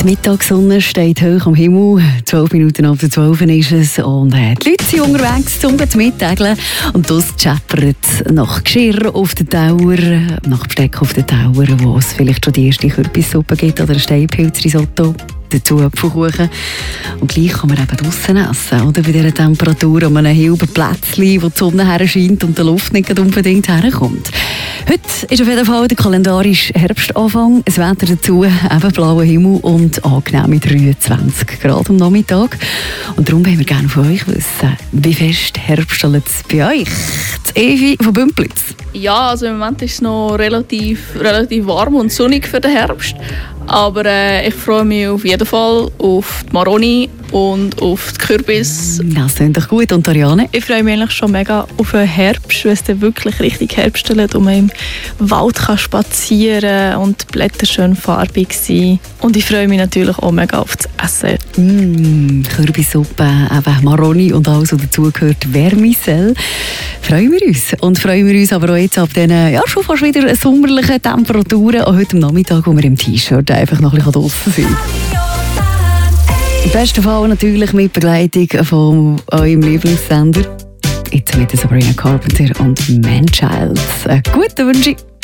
Die Mittagssonne steht hoch am Himmel. 12 Minuten ab der 12 ist es. Und die Leute sind unterwegs, um zu mittageln. Und das scheppert nach Geschirr auf den Tauer, nach Besteck auf den Tauer, wo es vielleicht schon die erste Kürbissuppe gibt oder ein Steinpilzrisotto. Dazu Apfelkuchen. Und gleich kann man eben draussen essen, oder? Bei dieser Temperatur an einem hilben Plätzchen, wo die Sonne her scheint und die Luft nicht unbedingt herkommt. Heute ist auf jeden Fall der kalendarische Herbstanfang. Es Wetter dazu, eben blauer Himmel und angenehme 23 Grad am Nachmittag. Und darum wollen wir gerne von euch wissen, wie fest herbstelt es bei euch? Die Evi von Bümplitz. Ja, also im Moment ist es noch relativ warm und sonnig für den Herbst. Aber ich freue mich auf jeden Fall auf die Maroni und auf die Kürbis. Das klingt doch gut. Und Ariane? Ich freue mich eigentlich schon mega auf den Herbst, weil es dann wirklich richtig herbstelt und man im Wald kann spazieren und die Blätter schön farbig sind. Und ich freue mich natürlich auch mega auf das Essen. Kürbissuppe, eben Maroni und alles, was dazugehört, Vermicelle. Freuen wir uns. Und freuen wir uns aber auch jetzt ab diesen schon fast wieder sommerlichen Temperaturen, auch heute am Nachmittag, wo wir im T-Shirt einfach noch ein bisschen draussen sind. Im besten Fall natürlich mit Begleitung von eurem Lieblingssender. Jetzt mit Sabrina Carpenter und Manchild. Einen guten Wunsch.